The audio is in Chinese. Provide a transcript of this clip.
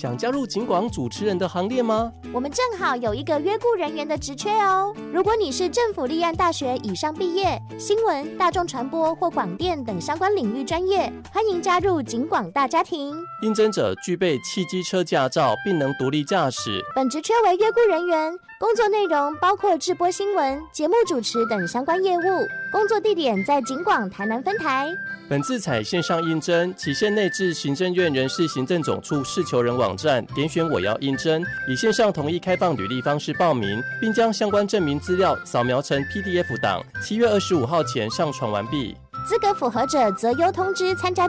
想加入警广主持人的行列吗？ 我们正好有一个约雇人员的职缺哦。如果你是政府立案大学以上毕业，新闻、大众传播或广电等相关领域专业，欢迎加入警广大家庭。 应征者具备汽机车驾照，并能独立驾驶。 本职缺为约雇人员，工作内容包括制播新闻、节目主持等相关业务。工作地点在警广台南分台。 本次采线上应征，期限内至行政院人事行政总处事求人网站点选我要应征，以线上统一开放履历方式报名，并将相关证明资料扫描成 PDF 档，7月25号前上传完毕。 资格符合者择优通知参加